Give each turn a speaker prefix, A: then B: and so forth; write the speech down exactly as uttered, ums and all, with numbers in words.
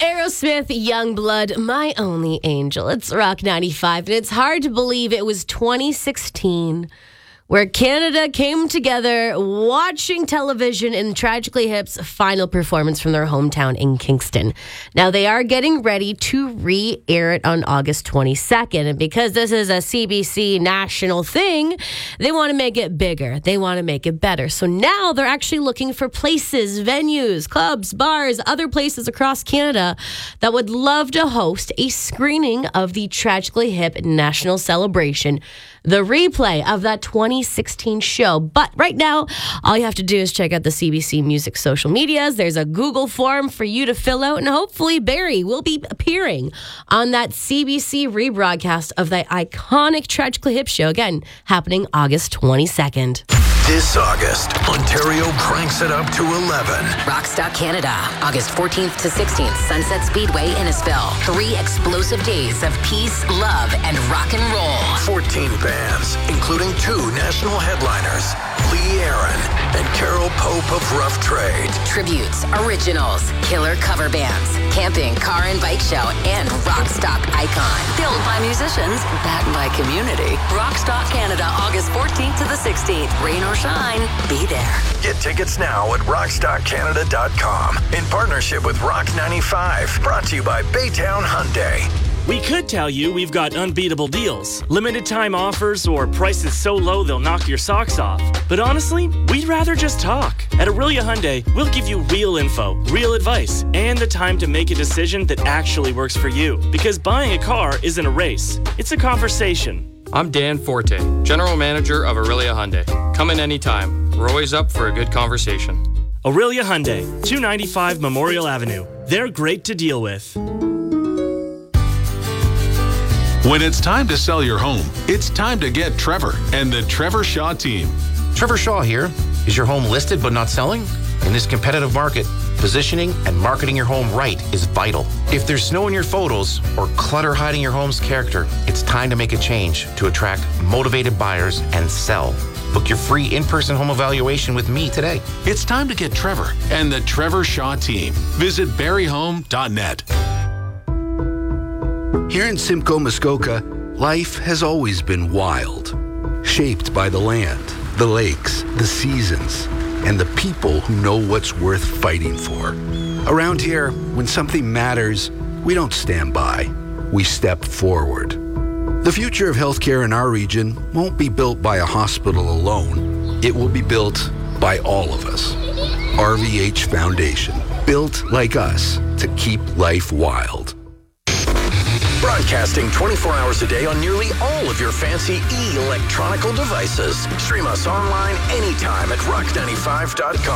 A: Aerosmith, Youngblood, My Only Angel. It's Rock ninety-five, and it's hard to believe it was twenty sixteen where Canada came together watching television in Tragically Hip's final performance from their hometown in Kingston. Now, they are getting ready to re-air it on August twenty-second, and because this is a C B C national thing, they want to make it bigger. They want to make it better. So now they're actually looking for places, venues, clubs, bars, other places across Canada that would love to host a screening of the Tragically Hip National Celebration, the replay of that twenty sixteen show. But right now, all you have to do is check out the C B C Music social medias. There's a Google form for you to fill out, and hopefully Barry will be appearing on that C B C rebroadcast of the iconic Tragically Hip show, again, happening August twenty-second.
B: This August, Ontario cranks it up to eleven.
C: Rockstock Canada, August fourteenth to sixteenth, Sunset Speedway, Innisfil. Three explosive days of peace, love, and rock and roll.
B: fourteen bands, including two national headliners, Lee Aaron and Carol Pope of Rough Trade.
C: Tributes, originals, killer cover bands, camping, car and bike show, and Rockstock Icon.
D: Built by musicians, backed by community. Rockstock Canada, August fourteenth to the sixteenth. Rain or shine, be there.
B: Get tickets now at rockstock canada dot com in partnership with Rock ninety-five. Brought to you by Baytown Hyundai.
E: We could tell you we've got unbeatable deals, limited time offers, or prices so low they'll knock your socks off. But honestly, we'd rather just talk. At Aurelia Hyundai, we'll give you real info, real advice, and the time to make a decision that actually works for you. Because buying a car isn't a race, it's a conversation.
F: I'm Dan Forte, General Manager of Aurelia Hyundai. Come in anytime. We're always up for a good conversation.
E: Aurelia Hyundai, two ninety-five Memorial Avenue. They're great to deal with.
G: When it's time to sell your home, it's time to get Trevor and the Trevor Shaw team.
H: Trevor Shaw here. Is your home listed but not selling? In this competitive market, positioning and marketing your home right is vital. If there's snow in your photos or clutter hiding your home's character, it's time to make a change to attract motivated buyers and sell. Book your free in-person home evaluation with me today.
G: It's time to get Trevor and the Trevor Shaw team. Visit barry home dot net.
I: Here in Simcoe, Muskoka, life has always been wild, shaped by the land, the lakes, the seasons, and the people who know what's worth fighting for. Around here, when something matters, we don't stand by, we step forward. The future of healthcare in our region won't be built by a hospital alone. It will be built by all of us. R V H Foundation, built like us to keep life wild.
B: Broadcasting twenty-four hours a day on nearly all of your fancy e-electronical devices. Stream us online anytime at rock ninety-five dot com.